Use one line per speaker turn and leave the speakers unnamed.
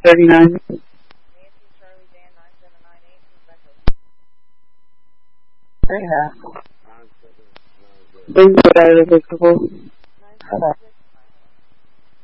39.
Nancy Charlie Dan 9798.
Yeah. Things that are visible.
976